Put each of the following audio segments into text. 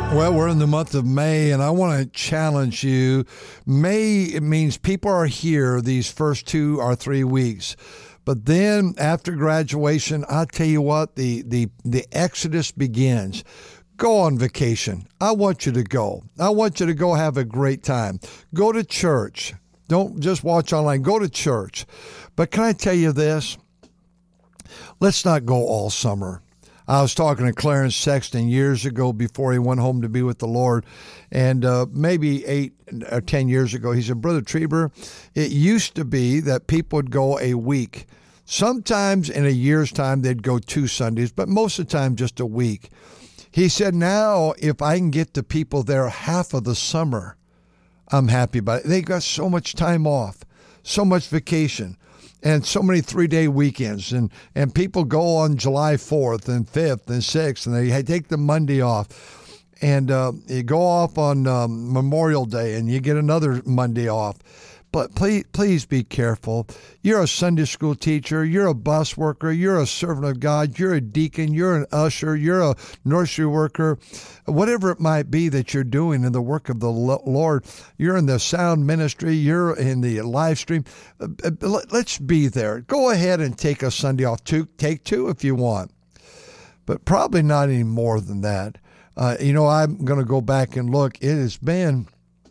Well, we're in the month of May, and I want to challenge you. May, it means people are here these first 2 or 3 weeks. But then after graduation, I'll tell you what, the exodus begins. Go on vacation. I want you to go. I want you to go have a great time. Go to church. Don't just watch online. Go to church. But can I tell you this? Let's not go all summer. I was talking to Clarence Sexton years ago before he went home to be with the Lord, and maybe 8 or 10 years ago, he said, Brother Trieber, it used to be that people would go a week. Sometimes in a year's time, they'd go 2 Sundays, but most of the time just a week. He said, now if I can get the people there half of the summer, I'm happy about it. They got so much time off, so much vacation. And so many 3-day weekends, and people go on July 4th and 5th and 6th, and they take the Monday off, and you go off on Memorial Day, and you get another Monday off. But please be careful. You're a Sunday school teacher. You're a bus worker. You're a servant of God. You're a deacon. You're an usher. You're a nursery worker. Whatever it might be that you're doing in the work of the Lord, you're in the sound ministry. You're in the live stream. Let's be there. Go ahead and take a Sunday off. Take 2 if you want, but probably not any more than that. I'm going to go back and look. It has been,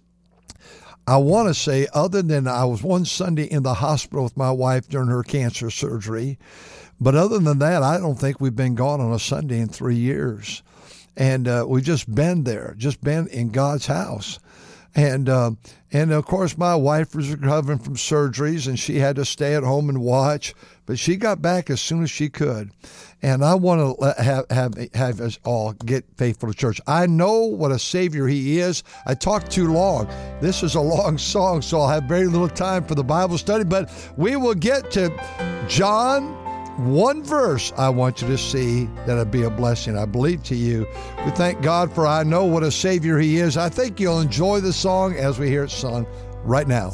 I want to say, other than I was one Sunday in the hospital with my wife during her cancer surgery, but other than that, I don't think we've been gone on a Sunday in 3 years. And we've just been there, just been in God's house. And of course, my wife was recovering from surgeries, and she had to stay at home and watch, but she got back as soon as she could. And I want to have us all get faithful to church. I know what a Savior He is. I talked too long. This is a long song, so I'll have very little time for the Bible study, but we will get to John. One verse I want you to see that'll be a blessing, I believe, to you. We thank God for I know what a Savior He is. I think you'll enjoy the song as we hear it sung right now.